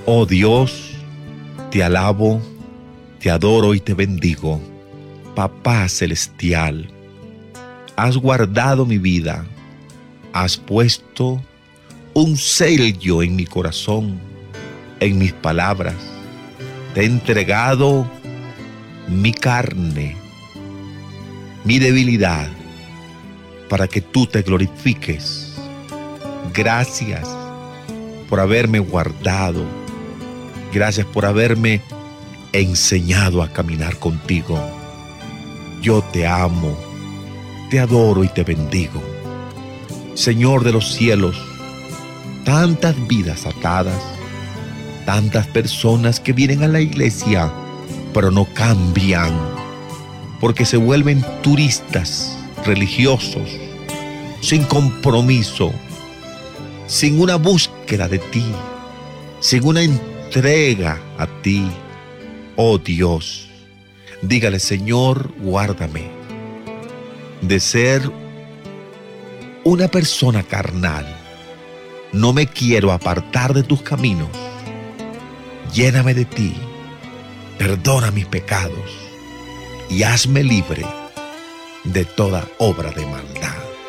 Oh Dios, te alabo, te adoro y te bendigo. Papá celestial, has guardado mi vida, has puesto un sello en mi corazón, en mis palabras. Te he entregado mi carne, mi debilidad, para que tú te glorifiques. Gracias por haberme guardado. Gracias por haberme enseñado a caminar contigo. Yo te amo, te adoro y te bendigo. Señor de los cielos, tantas vidas atadas, tantas personas que vienen a la iglesia, pero no cambian, porque se vuelven turistas religiosos, sin compromiso, sin una búsqueda de ti, sin una entrega a ti. Oh Dios, dígale: Señor, guárdame de ser una persona carnal. No me quiero apartar de tus caminos. Lléname de ti, perdona mis pecados y hazme libre de toda obra de maldad.